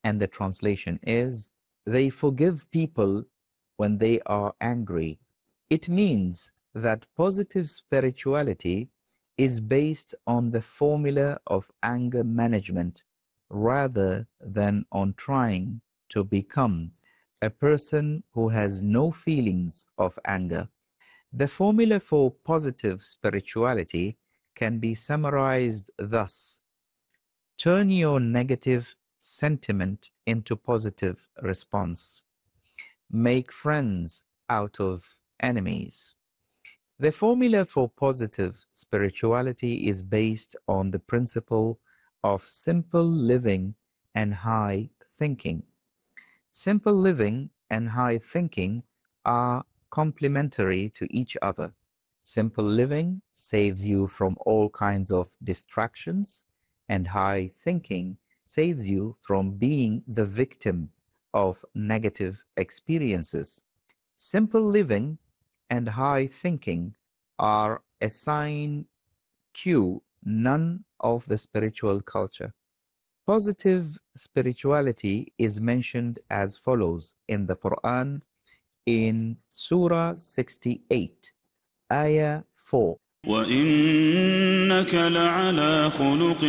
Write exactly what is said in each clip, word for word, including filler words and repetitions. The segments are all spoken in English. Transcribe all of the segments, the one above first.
And the translation is, they forgive people when they are angry. It means that positive spirituality is based on the formula of anger management rather than on trying to become a person who has no feelings of anger. The formula for positive spirituality can be summarized thus: turn your negative sentiment into positive response. Make friends out of enemies. The formula for positive spirituality is based on the principle of simple living and high thinking. Simple living and high thinking are complementary to each other. Simple living saves you from all kinds of distractions, and high thinking saves you from being the victim of negative experiences. Simple living and high thinking are a sine qua non of the spiritual culture. Positive spirituality is mentioned as follows in the Quran in Surah sixty-eight, Ayah four. وَإِنَّكَ لَعَلَى خُلُقٍ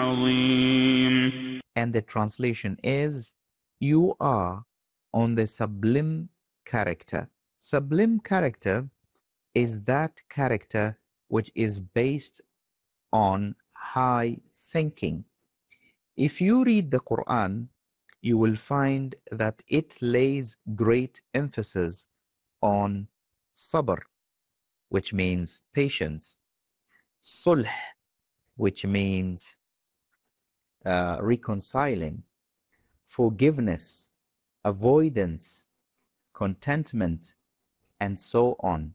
عَظِيمٍ. And the translation is, you are on the sublime character. Sublime character is that character which is based on high thinking. If you read the Quran, you will find that it lays great emphasis on sabr, which means patience, sulh, which means uh, reconciling, forgiveness, avoidance, contentment, and so on.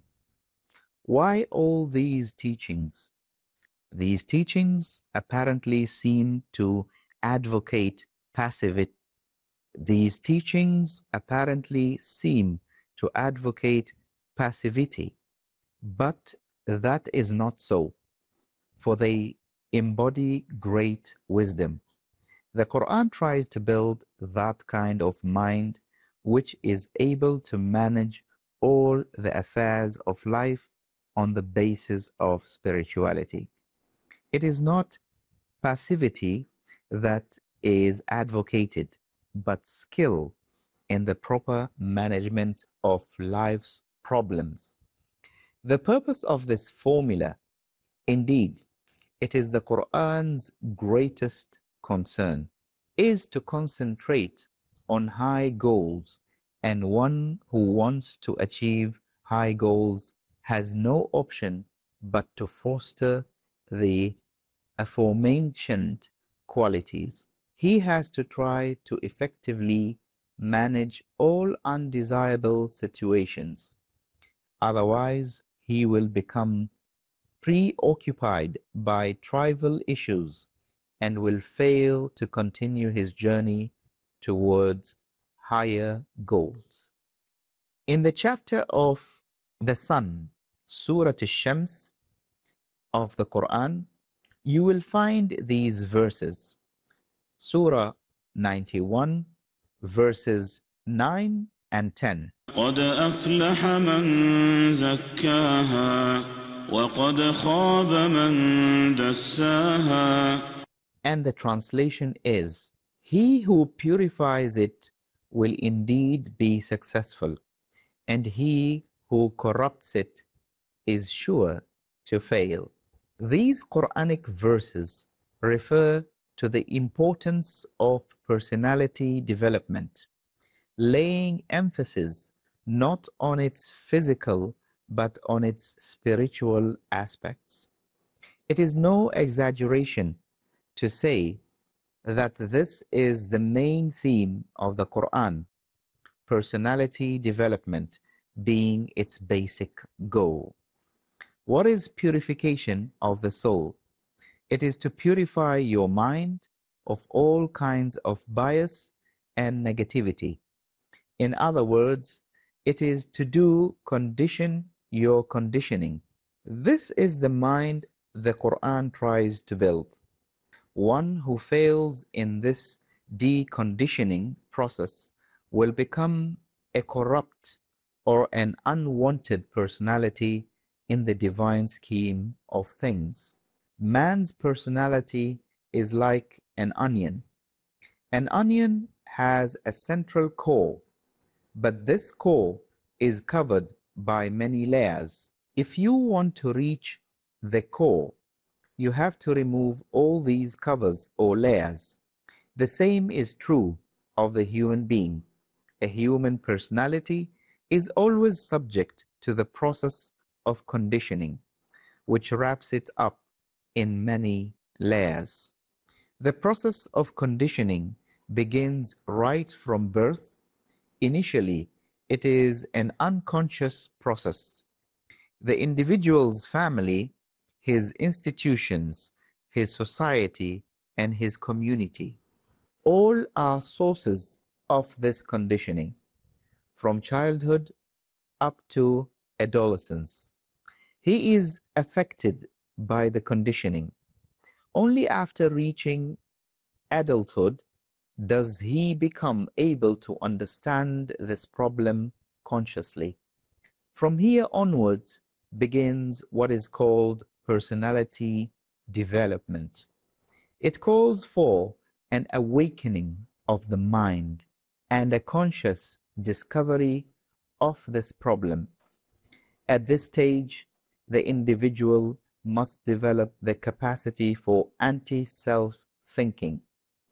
Why all these teachings? These teachings apparently seem to advocate passivity. These teachings apparently seem to advocate passivity, but that is not so, for they embody great wisdom. The Quran tries to build that kind of mind which is able to manage all the affairs of life on the basis of spirituality. It is not passivity that is advocated, but skill in the proper management of life's problems. The purpose of this formula, indeed, it is the Quran's greatest concern, is to concentrate on high goals, and one who wants to achieve high goals has no option but to foster the aforementioned qualities. He has to try to effectively manage all undesirable situations. Otherwise, he will become preoccupied by trivial issues and will fail to continue his journey towards higher goals. In the chapter of the sun, Surah Ash-Shams of the Quran, you will find these verses. Surah ninety-one, verses nine and ten. قَدْ أَفْلَحَ مَنْ زَكَّاهَا وَقَدْ خَابَ مَنْ دَسَّاهَا. And the translation is, he who purifies it will indeed be successful, and he who corrupts it is sure to fail. These Quranic verses refer to the importance of personality development, laying emphasis not on its physical but on its spiritual aspects. It is no exaggeration to say that this is the main theme of the Quran, personality development being its basic goal. What is purification of the soul? It is to purify your mind of all kinds of bias and negativity. In other words, it is to do condition your conditioning. This is the mind the Quran tries to build. One who fails in this deconditioning process will become a corrupt or an unwanted personality in the divine scheme of things. Man's personality is like an onion. An onion has a central core, but this core is covered by many layers. If you want to reach the core, you have to remove all these covers or layers. The same is true of the human being. A human personality is always subject to the process of conditioning, which wraps it up in many layers. The process of conditioning begins right from birth. Initially, it is an unconscious process. The individual's family, his institutions, his society, and his community, all are sources of this conditioning, from childhood up to adolescence. He is affected by the conditioning. Only after reaching adulthood does he become able to understand this problem consciously. From here onwards begins what is called personality development. It calls for an awakening of the mind and a conscious discovery of this problem. At this stage, the individual must develop the capacity for anti-self thinking.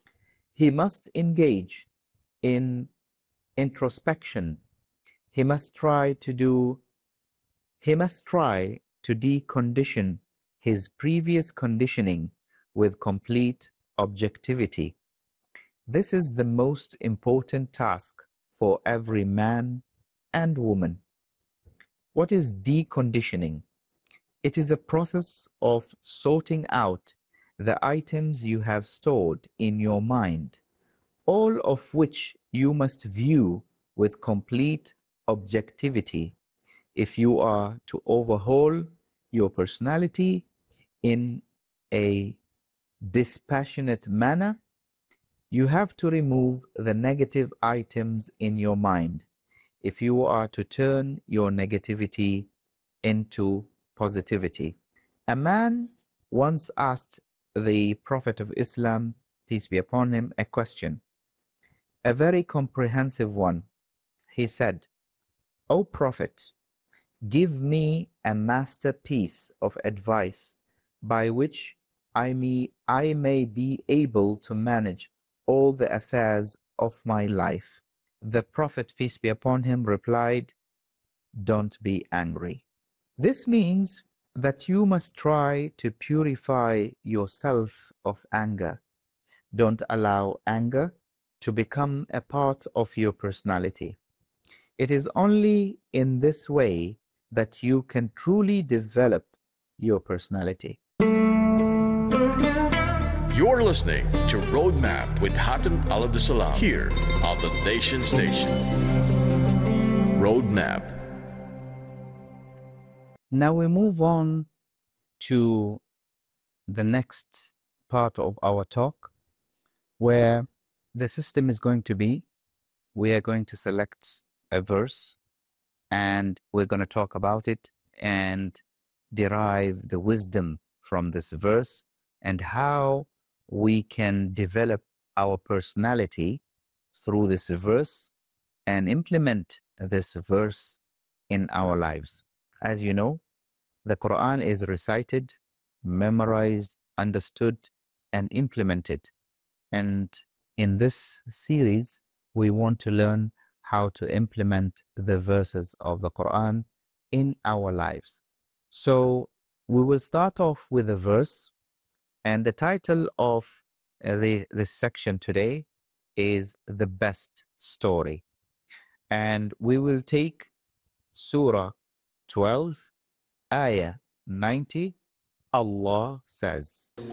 He must engage in introspection. He must try to do, he must try to decondition his previous conditioning with complete objectivity. This is the most important task for every man and woman. What is deconditioning? It is a process of sorting out the items you have stored in your mind, all of which you must view with complete objectivity if you are to overhaul your personality in a dispassionate manner. You have to remove the negative items in your mind if you are to turn your negativity into positivity. A man once asked the Prophet of Islam, peace be upon him, a question, a very comprehensive one. He said, "O Prophet, give me a masterpiece of advice by which I may, I may be able to manage all the affairs of my life." The Prophet, peace be upon him, replied, "Don't be angry." This means that you must try to purify yourself of anger. Don't allow anger to become a part of your personality. It is only in this way that you can truly develop your personality. You're listening to Roadmap with Hatem Al-Abdessalam here on the Nation Station. Roadmap. Now we move on to the next part of our talk, where the system is going to be, we are going to select a verse and we're going to talk about it and derive the wisdom from this verse and how we can develop our personality through this verse and implement this verse in our lives. As you know, the Quran is recited, memorized, understood, and implemented. And in this series, we want to learn how to implement the verses of the Quran in our lives. So we will start off with a verse, and the title of uh, the, this section today is The Best Story. And we will take Surah twelve, Ayah ninety. Allah says,